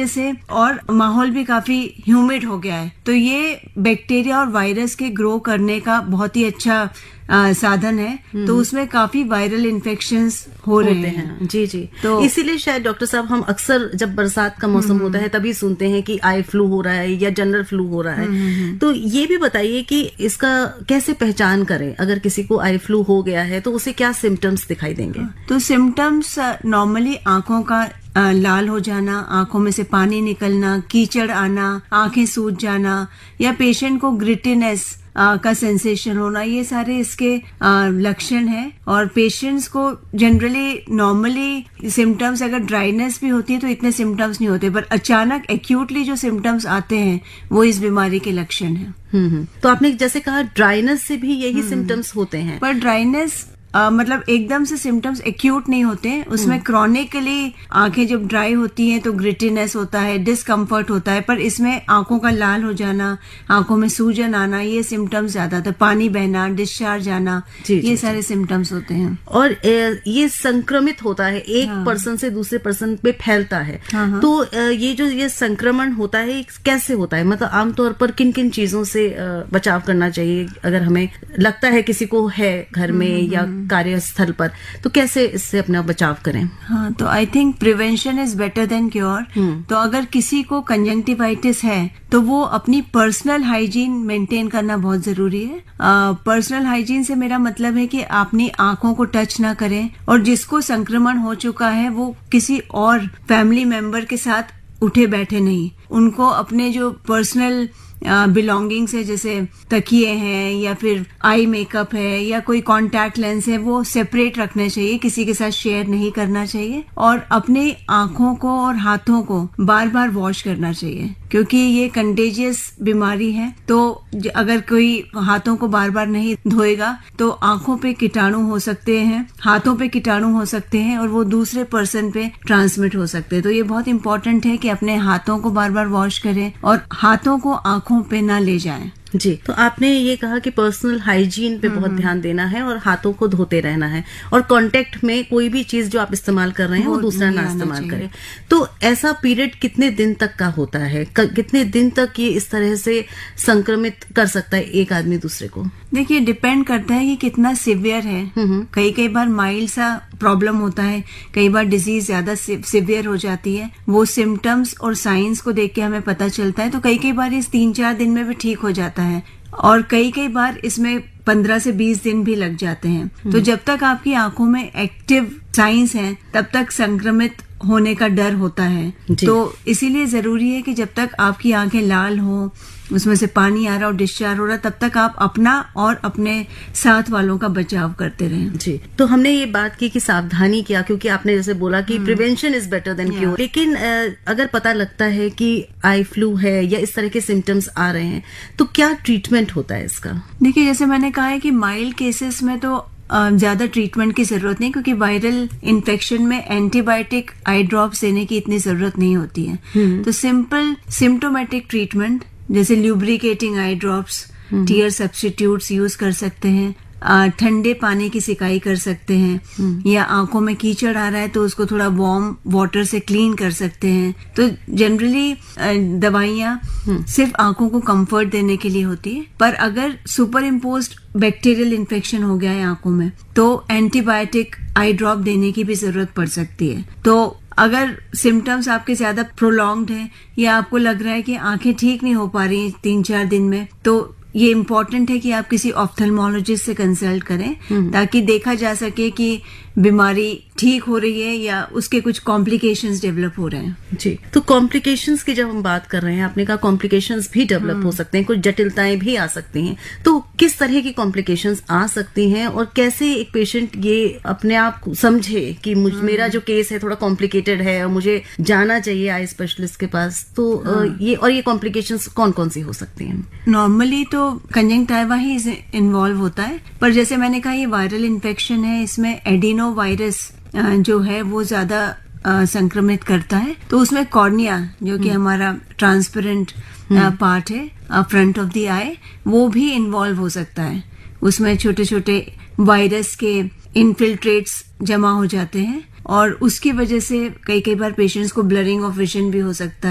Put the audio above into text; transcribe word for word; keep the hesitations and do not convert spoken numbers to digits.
वजह से और माहौल भी काफी ह्यूमिड हो गया है, तो ये बैक्टीरिया और वायरस के ग्रो करने का बहुत ही अच्छा आ, साधन है। तो उसमें काफी वायरल इन्फेक्शंस हो रहे हैं।, हैं जी जी। तो इसीलिए शायद डॉक्टर साहब हम अक्सर जब बरसात का मौसम होता है तभी सुनते हैं कि आई फ्लू हो रहा है या जनरल फ्लू हो रहा है। तो ये भी बताइए कि इसका कैसे पहचान करें, अगर किसी को आई फ्लू हो गया है तो उसे क्या सिम्टम्स दिखाई देंगे? तो सिम्टम्स नॉर्मली आंखों का लाल हो जाना, आंखों में से पानी निकलना, कीचड़ आना, आंखें सूज जाना, या पेशेंट को ग्रिटीनेस आ, का सेंसेशन होना, ये सारे इसके लक्षण हैं। और पेशेंट्स को जनरली नॉर्मली सिम्टम्स, अगर ड्राइनेस भी होती है तो इतने सिम्टम्स नहीं होते, पर अचानक एक्यूटली जो सिम्टम्स आते हैं वो इस बीमारी के लक्षण हैं। हम्म तो आपने जैसे कहा ड्राइनेस से भी यही सिम्टम्स होते हैं, पर ड्राइनेस Uh, मतलब एकदम से सिम्टम्स एक्यूट नहीं होते, उसमें क्रॉनिकली आंखें जब ड्राई होती हैं तो ग्रिटीनेस होता है, डिस्कम्फर्ट होता है, पर इसमें आंखों का लाल हो जाना, आंखों में सूजन आना, ये सिम्टम्स ज्यादा होता है, पानी बहना, डिस्चार्ज आना, जी, ये जी, सारे जी. सिम्टम्स होते हैं। और ये संक्रमित होता है, एक हाँ. पर्सन से दूसरे पर्सन पे फैलता है। हाँ. तो ये जो ये संक्रमण होता है कैसे होता है, मतलब आमतौर पर किन किन चीजों से बचाव करना चाहिए अगर हमें लगता है किसी को है घर में या कार्यस्थल पर, तो कैसे इससे अपना बचाव करें? हाँ, तो I think prevention is better than cure. तो अगर किसी को कंजंक्टिवाइटिस है तो वो अपनी पर्सनल हाइजीन मेंटेन करना बहुत जरूरी है। पर्सनल हाइजीन से मेरा मतलब है कि अपनी आंखों को टच ना करें, और जिसको संक्रमण हो चुका है वो किसी और फैमिली मेंबर के साथ उठे बैठे नहीं, उनको अपने जो पर्सनल बिलोंगिंग्स है, जैसे तकिए हैं या फिर आई मेकअप है या कोई कॉन्टैक्ट लेंस है, वो सेपरेट रखना चाहिए, किसी के साथ शेयर नहीं करना चाहिए। और अपने आंखों को और हाथों को बार बार वॉश करना चाहिए, क्योंकि ये कंटेजियस बीमारी है। तो अगर कोई हाथों को बार बार नहीं धोएगा तो आंखों पे कीटाणु हो सकते हैं, हाथों पे कीटाणु हो सकते हैं, और वो दूसरे पर्सन पे ट्रांसमिट हो सकते हैं। तो ये बहुत इंपॉर्टेंट है कि अपने हाथों को बार बार वॉश करें और हाथों को आंखों पे ना ले जाएं। जी, तो आपने ये कहा कि पर्सनल हाइजीन पे बहुत ध्यान देना है और हाथों को धोते रहना है, और कांटेक्ट में कोई भी चीज जो आप इस्तेमाल कर रहे हैं वो, वो दूसरा ना इस्तेमाल करें। तो ऐसा पीरियड कितने दिन तक का होता है, कितने दिन तक ये इस तरह से संक्रमित कर सकता है एक आदमी दूसरे को? देखिए, डिपेंड करता है कि कितना सिवियर है। कई कई बार माइल्ड सा प्रॉब्लम होता है, कई बार डिजीज ज्यादा सिवियर हो जाती है। वो सिम्टम्स और साइंस को देख के हमें पता चलता है। तो कई कई बार इस तीन चार दिन में भी ठीक हो जाता है, और कई कई बार इसमें पंद्रह से बीस दिन भी लग जाते हैं। तो जब तक आपकी आंखों में एक्टिव साइंस हैं तब तक संक्रमित होने का डर होता है। तो इसीलिए जरूरी है कि जब तक आपकी आंखें लाल हो, उसमें से पानी आ रहा और डिस्चार्ज हो रहा, तब तक आप अपना और अपने साथ वालों का बचाव करते रहें। जी, तो हमने ये बात की कि सावधानी क्या, क्योंकि आपने जैसे बोला कि prevention is better than cure, लेकिन अगर पता लगता है कि आई फ्लू है या इस तरह के सिम्टम्स आ रहे हैं तो क्या ट्रीटमेंट होता है इसका? देखिए, जैसे मैंने कहा है कि माइल्ड केसेस में तो ज्यादा ट्रीटमेंट की जरूरत नहीं, क्योंकि वायरल इन्फेक्शन में एंटीबायोटिक आई ड्रॉप्स देने की इतनी जरूरत नहीं होती है। तो सिंपल सिम्टोमेटिक ट्रीटमेंट जैसे lubricating eye drops, tier substitutes use कर सकते हैं, ठंडे पानी की सिकाई कर सकते हैं, या आंखों में कीचड़ आ रहा है तो उसको थोड़ा वार्म वाटर से क्लीन कर सकते हैं। तो जनरली दवाइयाँ सिर्फ आंखों को कंफर्ट देने के लिए होती है, पर अगर सुपर इम्पोज्ड बैक्टीरियल इन्फेक्शन हो गया है आंखों में तो एंटीबायोटिक आई ड्रॉप देने की भी जरूरत पड़ सकती है। तो अगर सिम्टम्स आपके ज्यादा प्रोलॉन्ग्ड हैं या आपको लग रहा है कि आंखें ठीक नहीं हो पा रही तीन चार दिन में, तो ये इम्पोर्टेंट है कि आप किसी ऑफ्थेल्मोलॉजिस्ट से कंसल्ट करें, ताकि देखा जा सके कि बीमारी ठीक हो रही है या उसके कुछ कॉम्प्लिकेशंस डेवलप हो रहे हैं। जी, तो कॉम्प्लिकेशंस की जब हम बात कर रहे हैं, आपने कहा कॉम्प्लिकेशंस भी डेवलप हो सकते हैं, कुछ जटिलताएं भी आ सकती हैं। तो किस तरह की कॉम्प्लिकेशंस आ सकती हैं और कैसे एक पेशेंट ये अपने आप को समझे कि मुझ मेरा जो केस है थोड़ा कॉम्प्लिकेटेड है और मुझे जाना चाहिए आई स्पेशलिस्ट के पास? तो हाँ। ये और ये कॉम्प्लिकेशंस कौन कौन सी हो सकती हैं? नॉर्मली तो कंजंक्टिवा ही इन्वॉल्व होता है, पर जैसे मैंने कहा ये वायरल इन्फेक्शन है, इसमें एडिनो वायरस जो है वो ज्यादा संक्रमित करता है। तो उसमें कॉर्निया, जो कि हमारा ट्रांसपेरेंट पार्ट है फ्रंट ऑफ द आई, वो भी इन्वॉल्व हो सकता है। उसमें छोटे छोटे वायरस के इन्फिल्ट्रेट्स जमा हो जाते हैं और उसकी वजह से कई कई बार पेशेंट्स को ब्लरिंग ऑफ विजन भी हो सकता है।